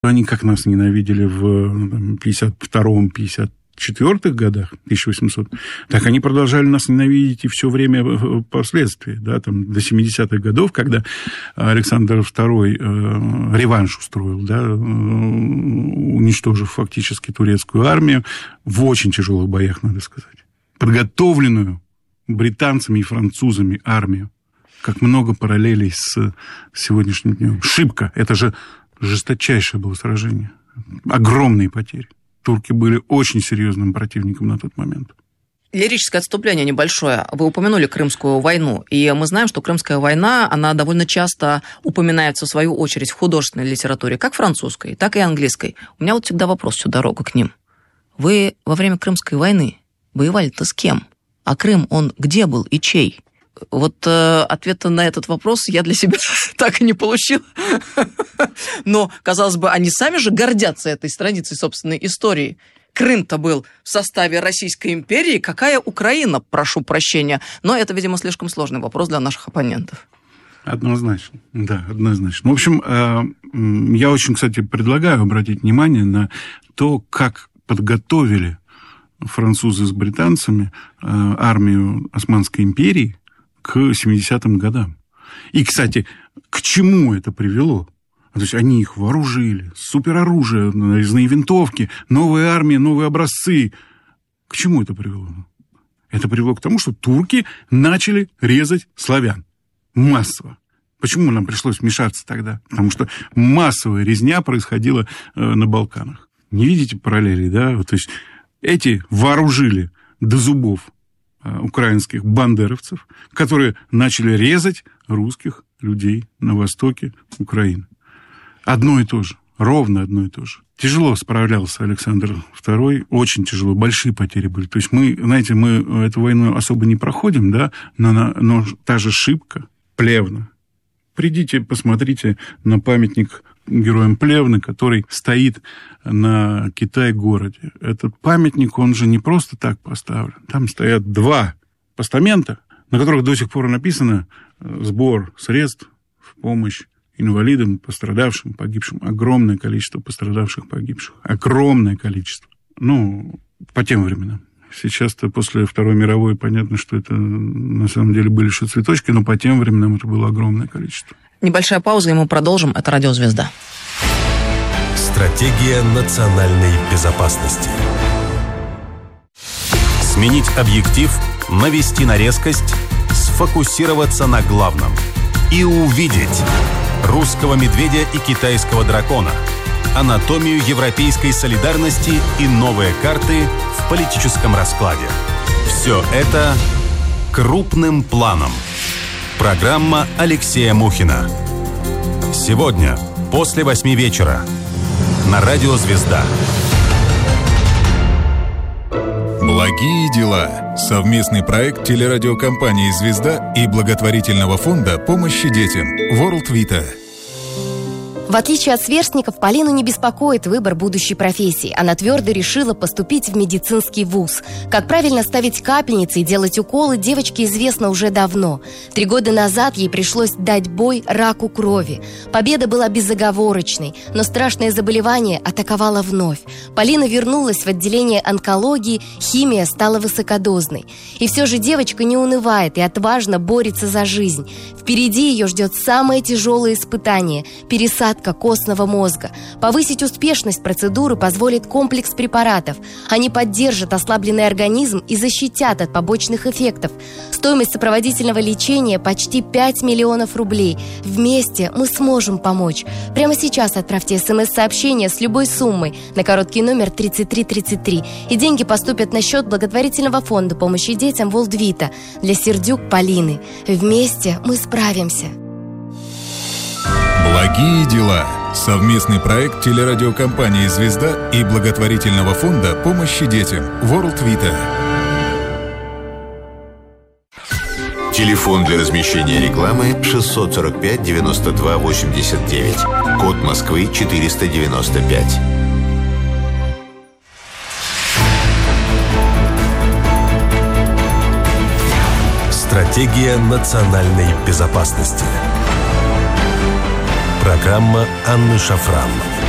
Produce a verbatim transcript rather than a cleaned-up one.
Они как нас ненавидели в пятьдесят втором — пятьдесят четвёртых годах, тысяча восемьсот, так они продолжали нас ненавидеть и все время впоследствии, да, там, до семидесятых годов, когда Александр второй э, реванш устроил, да, э, уничтожив фактически турецкую армию в очень тяжелых боях, надо сказать, подготовленную британцами и французами армию. Как много параллелей с сегодняшним днем. Шибко. Это же жесточайшее было сражение. Огромные потери. Турки были очень серьезным противником на тот момент. Лирическое отступление небольшое. Вы упомянули Крымскую войну. И мы знаем, что Крымская война, она довольно часто упоминается, в свою очередь, в художественной литературе, как французской, так и английской. У меня вот всегда вопрос всю дорогу к ним. Вы во время Крымской войны воевали-то с кем? А Крым, он где был и чей? Вот э, ответа на этот вопрос я для себя так и не получила. Но, казалось бы, они сами же гордятся этой страницей собственной истории. Крым-то был в составе Российской империи. Какая Украина, прошу прощения? Но это, видимо, слишком сложный вопрос для наших оппонентов. Однозначно, да, однозначно. В общем, э, я очень, кстати, предлагаю обратить внимание на то, как подготовили французы с британцами э, армию Османской империи к семидесятым годам. И, кстати, к чему это привело? То есть они их вооружили, супероружие, нарезные винтовки, новые армии, новые образцы. К чему это привело? Это привело к тому, что турки начали резать славян массово. Почему нам пришлось вмешаться тогда? Потому что массовая резня происходила на Балканах. Не видите параллели, да? То есть эти вооружили до зубов украинских бандеровцев, которые начали резать русских людей на востоке Украины. Одно и то же, ровно одно и то же. Тяжело справлялся Александр второй, очень тяжело, большие потери были. То есть мы, знаете, мы эту войну особо не проходим, да, но, но та же Шибко, Плевна. Придите, посмотрите на памятник героям Плевны, который стоит на Китай-городе. Этот памятник, он же не просто так поставлен. Там стоят два постамента, на которых до сих пор написано «Сбор средств в помощь инвалидам, пострадавшим, погибшим». Огромное количество пострадавших, погибших. Огромное количество. Ну, по тем временам. Сейчас-то после Второй мировой понятно, что это на самом деле были еще цветочки, но по тем временам это было огромное количество. Небольшая пауза, и мы продолжим. Это «Радио Звезда». Стратегия национальной безопасности. Сменить объектив, навести на резкость, сфокусироваться на главном и увидеть русского медведя и китайского дракона, анатомию европейской солидарности и новые карты в политическом раскладе. Все это крупным планом. Программа Алексея Мухина. Сегодня, после восьми вечера, на Радио Звезда. Благие дела. Совместный проект телерадиокомпании «Звезда» и благотворительного фонда помощи детям World Vita. В отличие от сверстников, Полину не беспокоит выбор будущей профессии. Она твердо решила поступить в медицинский вуз. Как правильно ставить капельницы и делать уколы, девочке известно уже давно. Три года назад ей пришлось дать бой раку крови. Победа была безоговорочной, но страшное заболевание атаковало вновь. Полина вернулась в отделение онкологии, химия стала высокодозной. И все же девочка не унывает и отважно борется за жизнь. Впереди ее ждет самое тяжелое испытание – пересадка костного мозга. Повысить успешность процедуры позволит комплекс препаратов. Они поддержат ослабленный организм и защитят от побочных эффектов. Стоимость сопроводительного лечения почти пять миллионов рублей. Вместе мы сможем помочь. Прямо сейчас отправьте смс-сообщение с любой суммой на короткий номер тридцать три тридцать три, и деньги поступят на счет благотворительного фонда помощи детям World Vita для Сердюк Полины. Вместе мы справимся. Благие дела. Совместный проект телерадиокомпании «Звезда» и благотворительного фонда помощи детям World Vita. Телефон для размещения рекламы шестьсот сорок пять девяносто два восемьдесят девять. Код Москвы четыреста девяносто пять. Стратегия национальной безопасности. Программа Анны Шафран.